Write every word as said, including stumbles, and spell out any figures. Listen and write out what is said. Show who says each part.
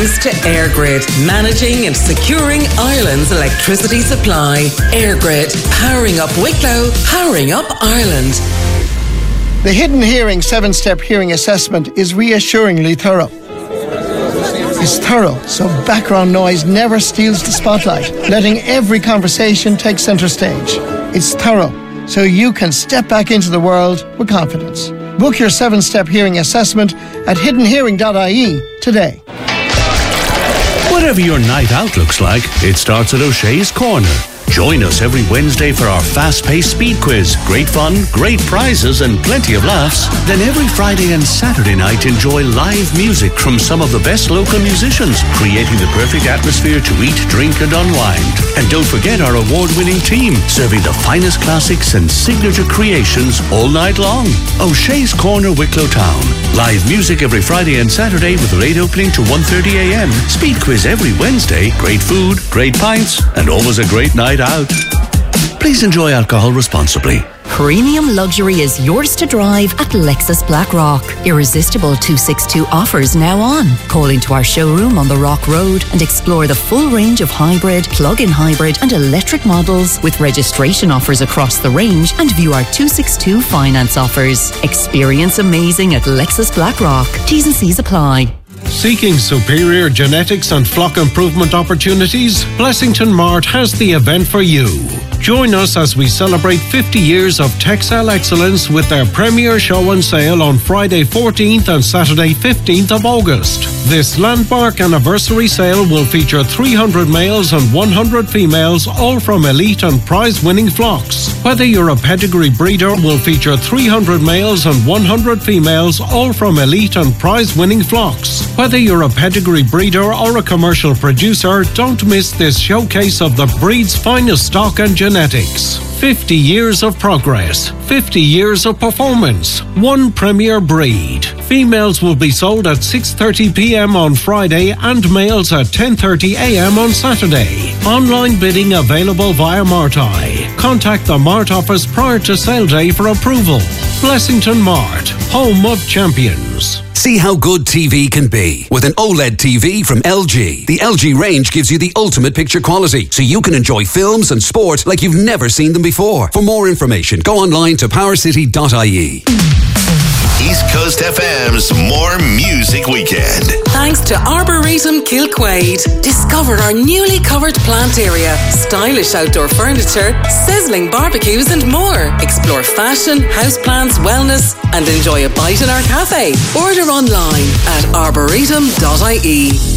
Speaker 1: thanks to EirGrid, managing and securing Ireland's electricity supply. EirGrid, powering up Wicklow, powering up Ireland.
Speaker 2: The Hidden Hearing seven-step hearing assessment is reassuringly thorough. It's thorough, so background noise never steals the spotlight, letting every conversation take centre stage. It's thorough, so you can step back into the world with confidence. Book your seven-step hearing assessment at hidden hearing dot I E today.
Speaker 3: Whatever your night out looks like, it starts at O'Shea's Corner. Join us every Wednesday for our fast-paced speed quiz. Great fun, great prizes and plenty of laughs. Then every Friday and Saturday night, enjoy live music from some of the best local musicians, creating the perfect atmosphere to eat, drink and unwind. And don't forget our award-winning team, serving the finest classics and signature creations all night long. O'Shea's Corner, Wicklow Town. Live music every Friday and Saturday with late opening to one thirty a m. Speed quiz every Wednesday. Great food, great pints and always a great night out. Please enjoy alcohol responsibly.
Speaker 4: Premium luxury is yours to drive at Lexus Blackrock. Irresistible two sixty-two offers now on. Call into our showroom on the Rock Road and explore the full range of hybrid, plug-in hybrid and electric models with registration offers across the range and view our two sixty-two finance offers. Experience amazing at Lexus Blackrock. T's and C's apply.
Speaker 5: Seeking superior genetics and flock improvement opportunities? Blessington Mart has the event for you. Join us as we celebrate fifty years of textile excellence with their premier show and sale on Friday fourteenth and Saturday fifteenth of August. This landmark anniversary sale will feature three hundred males and one hundred females, all from elite and prize-winning flocks. Whether you're a pedigree breeder, will feature three hundred males and one hundred females, all from elite and prize-winning flocks. Whether you're a pedigree breeder or a commercial producer, don't miss this showcase of the breed's finest stock and genetics. fifty years of progress, fifty years of performance, one premier breed. Females will be sold at six thirty p m on Friday and males at ten thirty a m on Saturday. Online bidding available via Marti. Contact the Mart office prior to sale day for approval. Blessington Mart, home of champions.
Speaker 6: See how good T V can be with an OLED T V from L G. The L G range gives you the ultimate picture quality, so you can enjoy films and sport like you've never seen them before. For more information, go online to power city dot I E.
Speaker 7: East Coast F M's More Music Weekend.
Speaker 1: Thanks to Arboretum Kilquade. Discover our newly covered plant area, stylish outdoor furniture, sizzling barbecues and more. Explore fashion, houseplants, wellness and enjoy a bite in our cafe. Order online at arboretum dot I E.